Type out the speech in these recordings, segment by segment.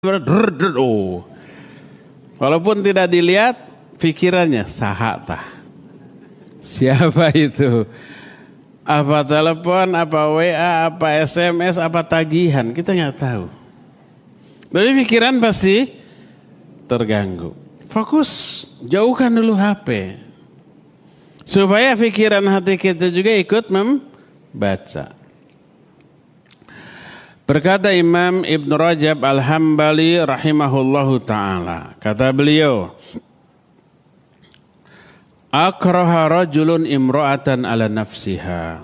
Oh. Walaupun tidak dilihat, pikirannya sahatah. Siapa itu? Apa telepon, apa WA, apa SMS, apa tagihan, kita nggak tahu. Tapi pikiran pasti terganggu. Fokus, jauhkan dulu HP. Supaya pikiran hati kita juga ikut membaca. Berkata Imam Ibn Rajab Al-Hambali rahimahullahu ta'ala. Kata beliau, akraha rajulun imra'atan ala nafsiha.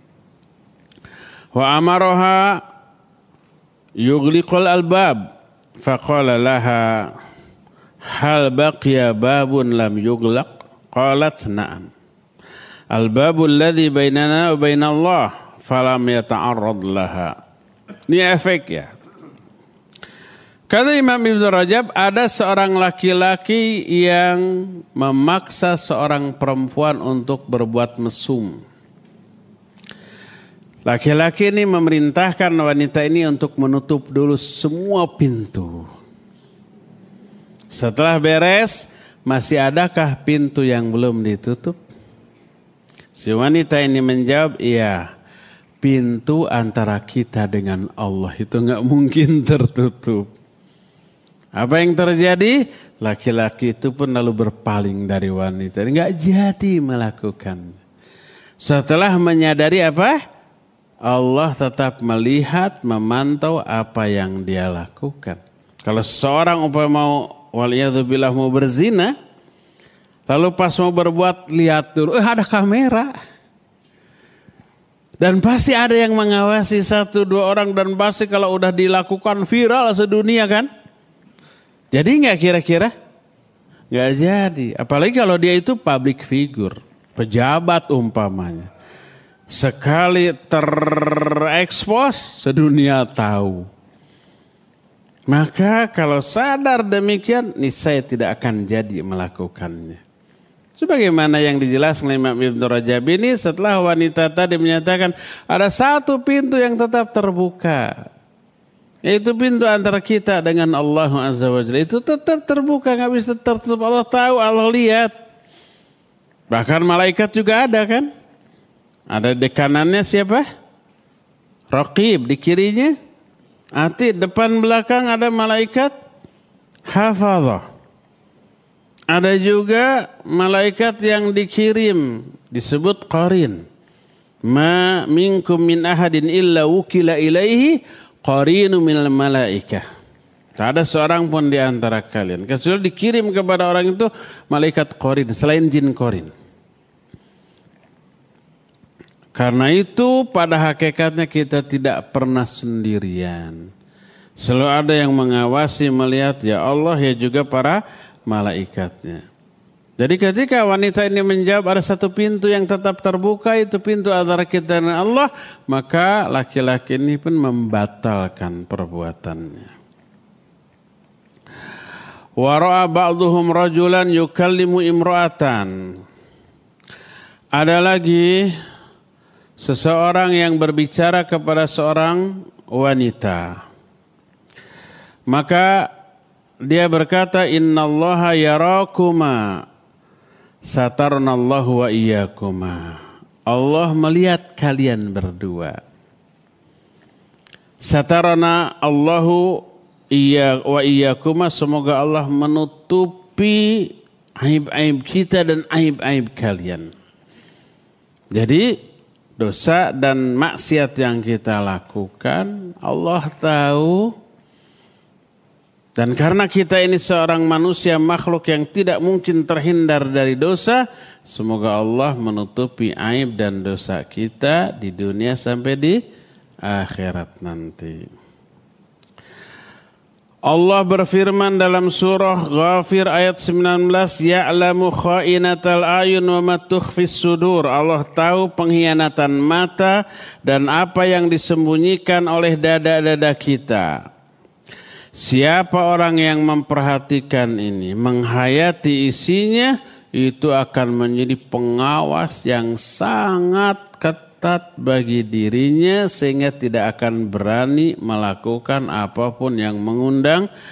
Wa amaraha yughliqul albab. Faqala laha, hal baqiya babun lam yughlaq? Qalat na'am. Al-babul ladhi bainana wa bainallah falam yata'arrad laha. Ini efek ya. Kata Imam Ibn Rajab, ada seorang laki-laki yang memaksa seorang perempuan untuk berbuat mesum. Laki-laki ini memerintahkan wanita ini untuk menutup dulu semua pintu. Setelah beres, masih adakah pintu yang belum ditutup? Si wanita ini menjawab, iya. Pintu antara kita dengan Allah itu nggak mungkin tertutup. Apa yang terjadi? Laki-laki itu pun lalu berpaling dari wanita. Nggak jadi melakukan. Setelah menyadari apa? Allah tetap melihat, memantau apa yang dia lakukan. Kalau seorang mau waliyadzubillah mau berzina, lalu pas mau berbuat lihat dulu, ada kamera. Dan pasti ada yang mengawasi 1-2 orang dan pasti kalau udah dilakukan viral sedunia kan. Jadi nggak kira-kira? Nggak jadi. Apalagi kalau dia itu public figure, pejabat umpamanya. Sekali terekspos sedunia tahu. Maka kalau sadar demikian, niscaya tidak akan jadi melakukannya. Sebagaimana yang dijelaskan oleh Imam Ibn Rajab ini, setelah wanita tadi menyatakan ada satu pintu yang tetap terbuka, yaitu pintu antara kita dengan Allah Azza wa Jalla. Itu tetap terbuka, nggak bisa tertutup. Allah tahu, Allah lihat. Bahkan malaikat juga ada kan? Ada di kanannya siapa? Raqib, di kirinya Atid, depan belakang ada malaikat hafazah. Ada juga malaikat yang dikirim disebut qarin. Ma minkum min ahadin illa wukila ilaihi qarinu minal malaikah. Tak ada seorang pun di antara kalian kecuali dikirim kepada orang itu malaikat qarin selain jin qarin. Karena itu pada hakikatnya kita tidak pernah sendirian. Selalu ada yang mengawasi, melihat, ya Allah, ya juga para malaikatnya. Jadi ketika wanita ini menjawab ada satu pintu yang tetap terbuka, itu pintu antara kita dan Allah, maka laki-laki ini pun membatalkan perbuatannya. Wa ra'a ba'dhum rajulan yukallimu imra'atan. Ada lagi seseorang yang berbicara kepada seorang wanita. Maka dia berkata, innallaha yarakuma satarnallahu wa iyyakuma. Allah melihat kalian berdua. Satarna Allahu wa iyyakuma, semoga Allah menutupi aib-aib kita dan aib-aib kalian. Jadi dosa dan maksiat yang kita lakukan Allah tahu. Dan karena kita ini seorang manusia makhluk yang tidak mungkin terhindar dari dosa, semoga Allah menutupi aib dan dosa kita di dunia sampai di akhirat nanti. Allah berfirman dalam surah Ghafir ayat 19, ya'lamu kha'inatal ayun wa ma tukhfis sudur. Allah tahu pengkhianatan mata dan apa yang disembunyikan oleh dada-dada kita. Siapa orang yang memperhatikan ini, menghayati isinya, itu akan menjadi pengawas yang sangat ketat ketat bagi dirinya sehingga tidak akan berani melakukan apapun yang mengundang